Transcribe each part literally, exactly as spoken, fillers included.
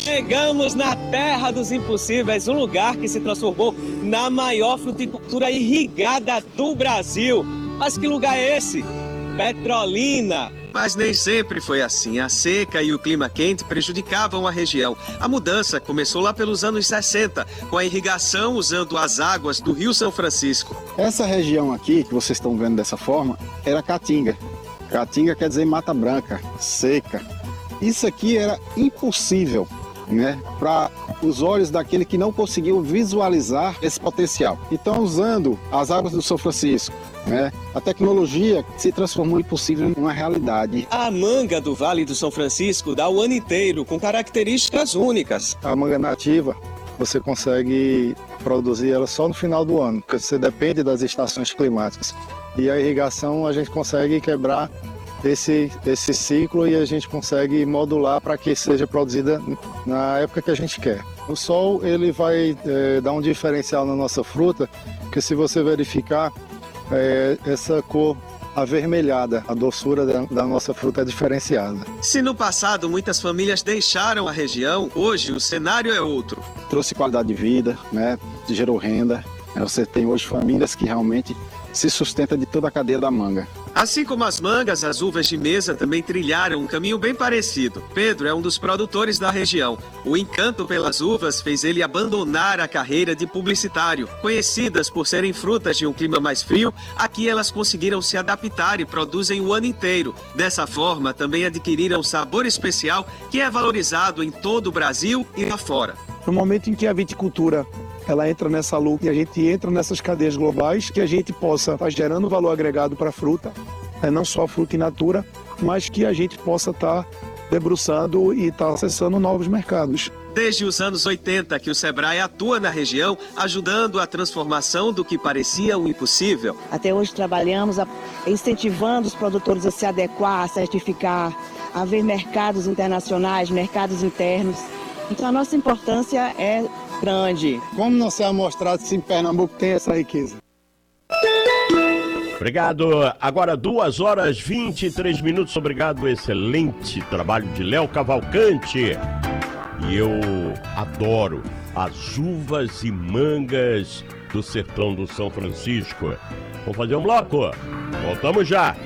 Chegamos na terra dos impossíveis, um lugar que se transformou na maior fruticultura irrigada do Brasil. Mas que lugar é esse? Petrolina. Mas nem sempre foi assim. A seca e o clima quente prejudicavam a região. A mudança começou lá pelos anos sessenta, com a irrigação usando as águas do Rio São Francisco. Essa região aqui, que vocês estão vendo dessa forma, era Caatinga. Caatinga quer dizer mata branca, seca. Isso aqui era impossível, né, para os olhos daquele que não conseguiu visualizar esse potencial. Então, usando as águas do São Francisco, né, a tecnologia se transformou impossível em uma realidade. A manga do Vale do São Francisco dá o ano inteiro, com características únicas. A manga nativa, você consegue produzir ela só no final do ano, porque você depende das estações climáticas. E a irrigação, a gente consegue quebrar esse, esse ciclo e a gente consegue modular para que seja produzida na época que a gente quer. O sol, ele vai é, dar um diferencial na nossa fruta, porque se você verificar, é, essa cor avermelhada, a doçura da, da nossa fruta é diferenciada. Se no passado muitas famílias deixaram a região, hoje o cenário é outro. Trouxe qualidade de vida, né, gerou renda. Você tem hoje famílias que realmente se sustentam de toda a cadeia da manga. Assim como as mangas, as uvas de mesa também trilharam um caminho bem parecido. Pedro é um dos produtores da região. O encanto pelas uvas fez ele abandonar a carreira de publicitário. Conhecidas por serem frutas de um clima mais frio, aqui elas conseguiram se adaptar e produzem o ano inteiro. Dessa forma, também adquiriram um sabor especial que é valorizado em todo o Brasil e lá fora. No momento em que a viticultura ela entra nessa luta e a gente entra nessas cadeias globais, que a gente possa estar gerando valor agregado para a fruta, é não só fruta in natura, mas que a gente possa estar debruçando e estar acessando novos mercados. Desde os anos oitenta que o Sebrae atua na região, ajudando a transformação do que parecia um impossível. Até hoje trabalhamos incentivando os produtores a se adequar, a certificar, a ver mercados internacionais, mercados internos. Então a nossa importância é grande. Como não ser amostrado se em Pernambuco tem essa riqueza? Obrigado. Agora duas horas e vinte e três minutos. Obrigado. Excelente trabalho de Léo Cavalcante. E eu adoro as uvas e mangas do sertão do São Francisco. Vamos fazer um bloco? Voltamos já.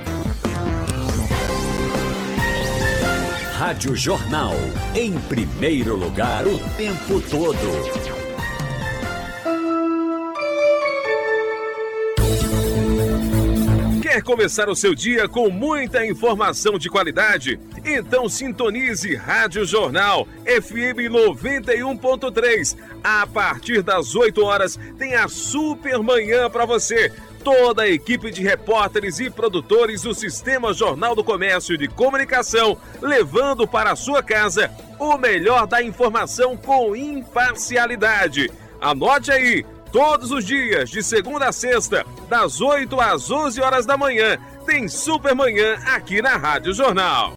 Rádio Jornal, em primeiro lugar o tempo todo. Quer começar o seu dia com muita informação de qualidade? Então sintonize Rádio Jornal F M noventa e um ponto três. A partir das oito horas tem a super manhã para você. Toda a equipe de repórteres e produtores do Sistema Jornal do Comércio e de Comunicação, levando para a sua casa o melhor da informação com imparcialidade. Anote aí, todos os dias, de segunda a sexta, das oito às onze horas da manhã, tem Supermanhã aqui na Rádio Jornal.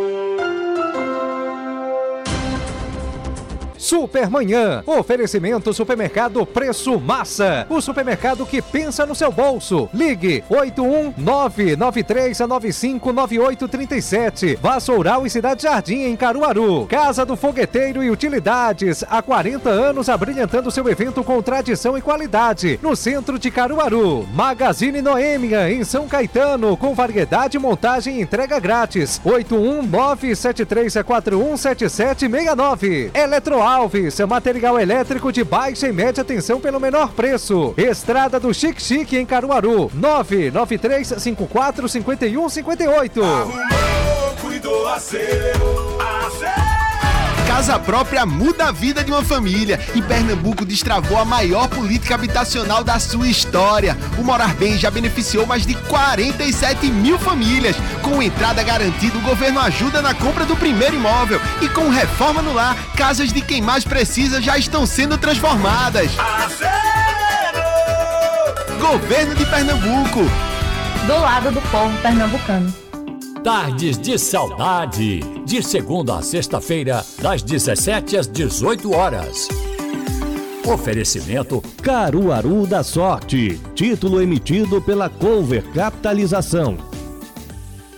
Supermanhã, oferecimento Supermercado Preço Massa, o supermercado que pensa no seu bolso. Ligue oito um nove nove três nove cinco nove oito três sete. Vassoural e Cidade Jardim em Caruaru. Casa do Fogueteiro e Utilidades, há quarenta anos abrilhantando seu evento com tradição e qualidade, no centro de Caruaru. Magazine Noêmia em São Caetano, com variedade, montagem e entrega grátis. oito um nove sete três quatro um sete sete seis nove. Eletroal Alves, material elétrico de baixa e média tensão pelo menor preço. Estrada do Chique Chique em Caruaru, nove nove três cinco quatro cinco um cinco oito. Arrumou, cuidou, acerou, acerou. Casa própria muda a vida de uma família e Pernambuco destravou a maior política habitacional da sua história. O Morar Bem já beneficiou mais de quarenta e sete mil famílias. Com entrada garantida, o governo ajuda na compra do primeiro imóvel. E com reforma no lar, casas de quem mais precisa já estão sendo transformadas. Acerou! Governo de Pernambuco. Do lado do povo pernambucano. Tardes de Saudade, de segunda a sexta-feira, das dezessete às dezoito horas. Oferecimento Caruaru da Sorte, título emitido pela Cover Capitalização.